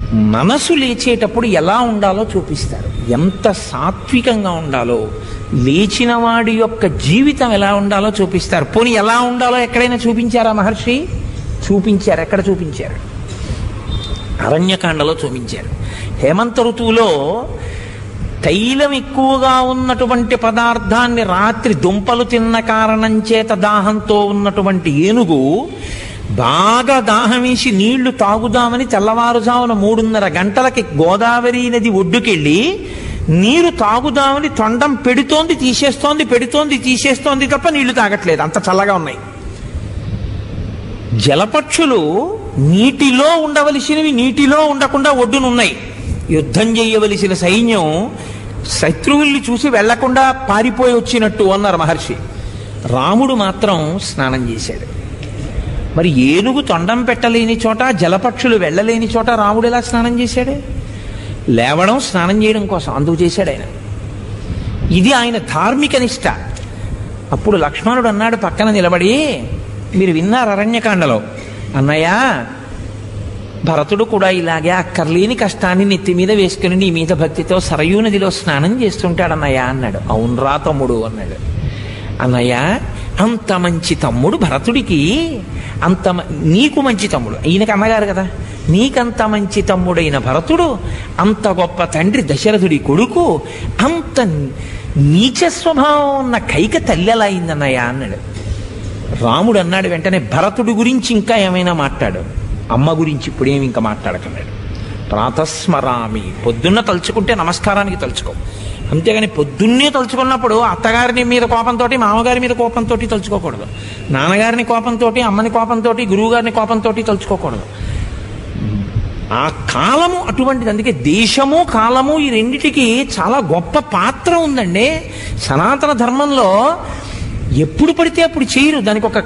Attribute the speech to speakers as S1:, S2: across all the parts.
S1: మనసు లేచేటప్పుడు ఎలా ఉండాలో చూపిస్తారు. ఎంత సాత్వికంగా ఉండాలో, లేచిన వాడి యొక్క జీవితం ఎలా ఉండాలో చూపిస్తారు. పోనీ ఎలా ఉండాలో ఎక్కడైనా చూపించారా మహర్షి? చూపించారు. ఎక్కడ చూపించారు? అరణ్యకాండలో చూపించారు. హేమంత ఋతువులో తైలం ఎక్కువగా ఉన్నటువంటి పదార్థాన్ని రాత్రి దుంపలు తిన్న కారణం చేత దాహంతో ఉన్నటువంటి ఏనుగు బాగా దాహం వేసి నీళ్లు తాగుదామని తెల్లవారుజామున 3:30 గంటలకి గోదావరి నది ఒడ్డుకెళ్ళి నీరు తాగుదామని తొండం పెడుతోంది తీసేస్తోంది, పెడుతోంది తీసేస్తోంది తప్ప నీళ్లు తాగట్లేదు, అంత చల్లగా ఉన్నాయి. జలపక్షులు నీటిలో ఉండవలసినవి నీటిలో ఉండకుండా ఒడ్డునున్నాయి. యుద్ధం చేయవలసిన సైన్యం శత్రువుల్ని చూసి వెళ్లకుండా పారిపోయి వచ్చినట్టు అన్నారు మహర్షి. రాముడు మాత్రం స్నానం చేశాడు. మరి ఏనుగు తొండం పెట్టలేని చోట, జలపక్షులు వెళ్ళలేని చోట రాముడు ఎలా స్నానం చేశాడు? లేవడం స్నానం చేయడం కోసం, అందుకు చేశాడు ఆయన. ఇది ఆయన ధార్మిక నిష్ట. అప్పుడు లక్ష్మణుడు అన్నాడు పక్కన నిలబడి, మీరు విన్నారు అరణ్యకాండలో, అన్నయ్య భరతుడు కూడా ఇలాగే అక్కర్లేని కష్టాన్ని నెత్తి మీద వేసుకుని నీ మీద భక్తితో సరయూ నదిలో స్నానం చేస్తుంటాడన్నయ్య అన్నాడు. అవునరా తమ్ముడు అన్నాడు. అన్నయ్య అంత మంచి తమ్ముడు భరతుడికి, నీకు మంచి తమ్ముడు, ఈయనకి అన్నగారు కదా, నీకంత మంచి తమ్ముడైన భరతుడు, అంత గొప్ప తండ్రి దశరథుడి కొడుకు, అంత నీచ స్వభావం ఉన్న కైక తల్లి ఎలా అయిందన్నయ్య అన్నాడు. రాముడు అన్నాడు వెంటనే, భరతుడి గురించి ఇంకా ఏమైనా మాట్లాడు, అమ్మ గురించి ఇప్పుడేమి ఇంకా మాట్లాడకన్నాడు. ప్రాతస్మరామి, పొద్దున్న తలుచుకుంటే నమస్కారానికి తలుచుకో, అంతేగాని పొద్దున్నే తలుచుకున్నప్పుడు అత్తగారిని మీద కోపంతో, మామగారి మీద కోపంతో తలుచుకోకూడదు, నాన్నగారిని కోపంతో, అమ్మని కోపంతో, గురువుగారిని కోపంతో తలుచుకోకూడదు. ఆ కాలము అటువంటిది. అందుకే దేశము కాలము ఈ రెండిటికి చాలా గొప్ప పాత్ర ఉందండి. సనాతన ధర్మంలో ఎప్పుడు పడితే అప్పుడు చేయరు, దానికి ఒక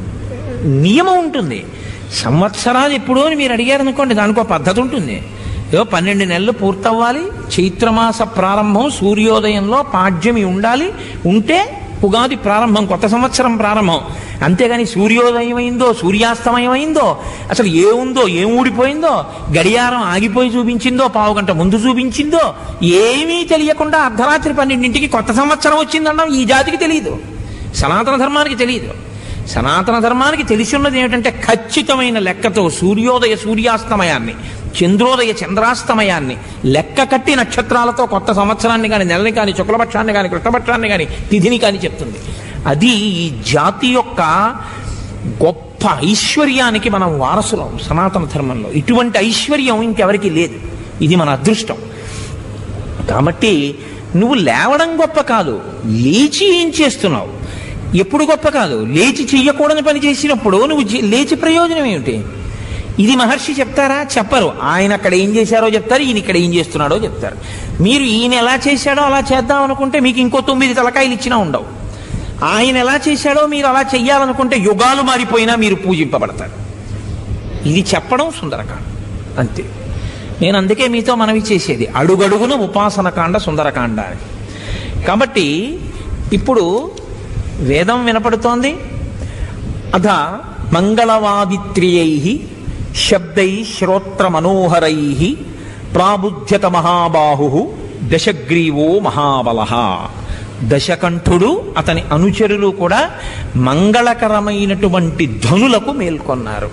S1: నియమం ఉంటుంది. సంవత్సరాలు ఎప్పుడో అని మీరు అడిగారు అనుకోండి, దానికి ఒక పద్ధతి ఉంటుంది. ఏదో 12 నెలలు పూర్తవ్వాలి, చైత్రమాస ప్రారంభం సూర్యోదయంలో పాడ్యమి ఉండాలి, ఉంటే ఉగాది ప్రారంభం, కొత్త సంవత్సరం ప్రారంభం. అంతేగాని సూర్యోదయం అయిందో సూర్యాస్తమయం అయిందో, అసలు ఏముందో ఏం ఊడిపోయిందో, గడియారం ఆగిపోయి చూపించిందో, పావుగంట ముందు చూపించిందో ఏమీ తెలియకుండా అర్ధరాత్రి 12ంటికి కొత్త సంవత్సరం వచ్చిందన్నాం ఈ జాతికి తెలియదు, సనాతన ధర్మానికి తెలియదు. సనాతన ధర్మానికి తెలిసి ఉన్నది ఏమిటంటే ఖచ్చితమైన లెక్కతో సూర్యోదయ సూర్యాస్తమయాన్ని, చంద్రోదయ చంద్రాస్తమయాన్ని లెక్క కట్టి నక్షత్రాలతో కొత్త సంవత్సరాన్ని కానీ, నెలని కానీ, శుక్లపక్షాన్ని కానీ, కృష్ణపక్షాన్ని కానీ, తిథిని కానీ చెప్తుంది. అది ఈ జాతి యొక్క గొప్ప ఐశ్వర్యానికి మనం వారసులం. సనాతన ధర్మంలో ఇటువంటి ఐశ్వర్యం ఇంకెవరికి లేదు. ఇది మన అదృష్టం. కాబట్టి నువ్వు లేవడం గొప్ప కాదు, లేచి ఏం చేస్తున్నావు ఎప్పుడు గొప్ప కాదు. లేచి చెయ్యకూడని పని చేసినప్పుడు నువ్వు లేచి ప్రయోజనం ఏమిటి? ఇది మహర్షి చెప్తారా? చెప్పరు. ఆయన అక్కడ ఏం చేశారో చెప్తారు, ఈయన ఇక్కడ ఏం చేస్తున్నాడో చెప్తారు. మీరు ఈయన ఎలా చేశాడో అలా చేద్దాం అనుకుంటే మీకు ఇంకో 9 తలకాయలు ఇచ్చినా ఉండవు. ఆయన ఎలా చేశాడో మీరు అలా చెయ్యాలనుకుంటే యుగాలు మారిపోయినా మీరు పూజింపబడతారు. ఇది చెప్పడం సుందరకాండ అంతే. నేను అందుకే మీతో మనవి చేసేది అడుగడుగున ఉపాసనకాండ సుందరకాండ అని. కాబట్టి ఇప్పుడు వేదం వినపడుతోంది. అథ మంగళవాదిత్రియై శబ్దై శ్రోత్ర మనోహరై ప్రాబుధ్యత మహాబాహు దశగ్రీవో మహాబల. దశకంఠుడు అతని అనుచరులు కూడా మంగళకరమైనటువంటి ధ్వనులకు మేల్కొన్నారు.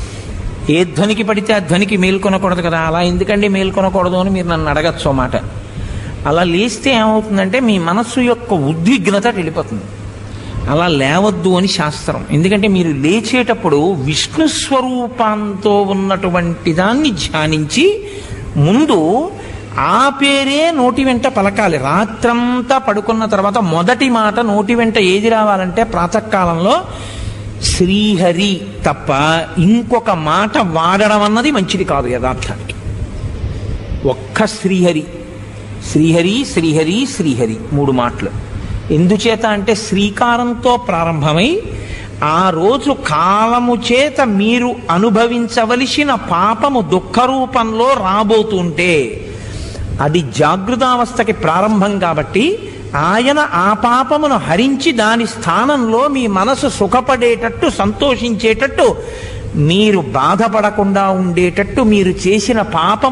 S1: ఏ ధ్వనికి పడితే ఆ ధ్వనికి మేల్కొనకూడదు కదా. అలా ఎందుకండి మేల్కొనకూడదు అని మీరు నన్ను అడగచ్చు మాట. అలా లేస్తే ఏమవుతుందంటే మీ మనస్సు యొక్క ఉద్విగ్నత వెళ్ళిపోతుంది. అలా లేవద్దు అని శాస్త్రం. ఎందుకంటే మీరు లేచేటప్పుడు విష్ణు స్వరూపంతో ఉన్నటువంటి దాన్ని ధ్యానించి ముందు ఆ పేరే నోటి వెంట పలకాలి. రాత్రంతా పడుకున్న తర్వాత మొదటి మాట నోటి వెంట ఏది రావాలంటే ప్రాతకాలంలో శ్రీహరి తప్ప ఇంకొక మాట వాడడం అన్నది మంచిది కాదు యథార్థానికి. ఒక్క శ్రీహరి, శ్రీహరి, శ్రీహరి, శ్రీహరి 3 మాటలు. ఎందుచేత అంటే శ్రీకారంతో ప్రారంభమై ఆ రోజు కాలము చేత మీరు అనుభవించవలసిన పాపము దుఃఖ రూపంలో రాబోతుంటే అది జాగృతావస్థకి ప్రారంభం కాబట్టి ఆయన ఆ పాపమును హరించి దాని స్థానంలో మీ మనసు సుఖపడేటట్టు, సంతోషించేటట్టు, మీరు బాధపడకుండా ఉండేటట్టు మీరు చేసిన పాపం